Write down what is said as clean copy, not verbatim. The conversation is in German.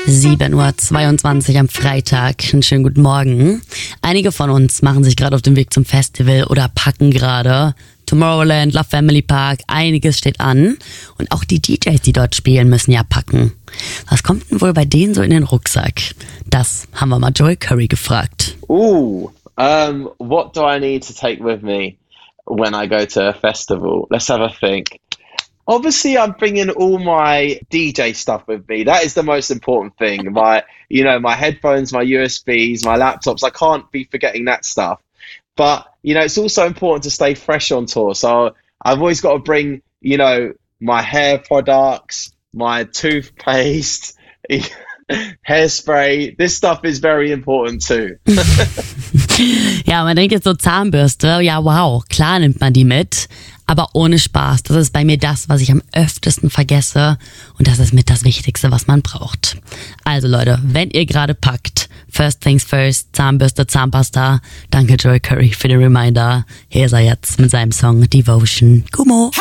7:22 Uhr am Freitag. Einen schönen guten Morgen. Einige von uns machen sich gerade auf den Weg zum Festival oder packen gerade. Tomorrowland, Love Family Park, einiges steht an. Und auch die DJs, die dort spielen, müssen ja packen. Was kommt denn wohl bei denen so in den Rucksack? Das haben wir mal Joel Curry gefragt. What do I need to take with me when I go to a festival? Let's have a think. Obviously, I'm bringing all my DJ stuff with me. That is the most important thing. My headphones, my USBs, my laptops. I can't be forgetting that stuff. But, it's also important to stay fresh on tour. So I've always got to bring, my hair products, my toothpaste, hairspray. This stuff is very important too. Ja, man denkt jetzt so Zahnbürste. Ja, wow, klar nimmt man die mit. Aber ohne Spaß. Das ist bei mir das, was ich am öftesten vergesse. Und das ist mit das Wichtigste, was man braucht. Also Leute, wenn ihr gerade packt, first things first, Zahnbürste, Zahnpasta. Danke Joel Curry für den Reminder. Hier ist er jetzt mit seinem Song Devotion. Gummo.